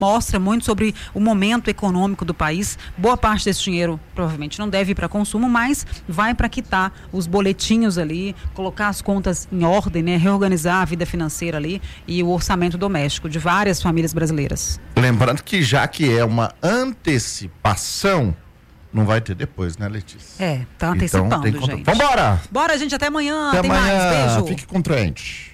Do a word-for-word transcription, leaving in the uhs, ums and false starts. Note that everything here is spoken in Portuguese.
mostra muito sobre o momento econômico do país. Boa parte desse dinheiro provavelmente não deve ir para consumo, mas vai para quitar os boletinhos ali, colocar as contas em ordem, né? Reorganizar a vida financeira ali e o orçamento doméstico de várias famílias brasileiras. Lembrando que já que é uma antecipação, não vai ter depois, né, Letícia? É, tá antecipando, então, tem que... gente. Vambora! Bora, gente, até amanhã. Até tem amanhã. mais, beijo. Fique com o Trend.